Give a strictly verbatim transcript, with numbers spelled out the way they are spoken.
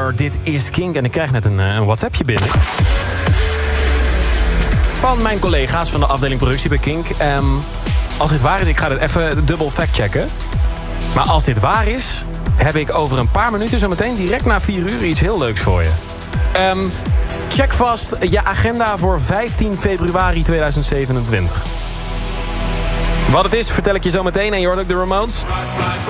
Summer. Dit is Kink en ik krijg net een, een WhatsAppje binnen van mijn collega's van de afdeling productie bij Kink. Um, als dit waar is, ik ga dit even dubbel factchecken. Maar als dit waar is, heb ik over een paar minuten zo meteen direct na vier uur iets heel leuks voor je. Um, check vast je agenda voor vijftien februari tweeduizend zevenentwintig. Wat het is, vertel ik je zo meteen en je hoort ook de Ramones.